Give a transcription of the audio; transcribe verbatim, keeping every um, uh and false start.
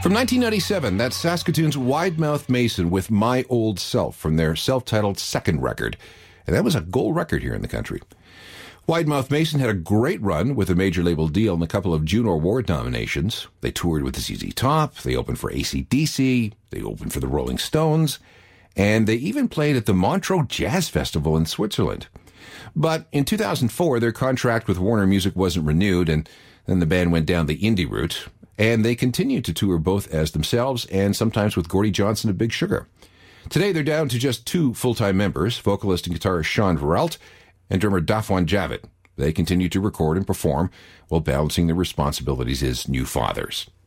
From nineteen ninety-seven, that's Saskatoon's Widemouth Mason with My Old Self from their self-titled second record. And that was a gold record here in the country. Widemouth Mason had a great run with a major label deal and a couple of Juno Award nominations. They toured with Z Z Top, they opened for A C D C, they opened for the Rolling Stones, and they even played at the Montreux Jazz Festival in Switzerland. But in two thousand four, their contract with Warner Music wasn't renewed, and then the band went down the indie route. And they continued to tour both as themselves and sometimes with Gordie Johnson of Big Sugar. Today, they're down to just two full-time members, vocalist and guitarist Sean Veralt and drummer Dafwan Javid. They continue to record and perform while balancing their responsibilities as new fathers.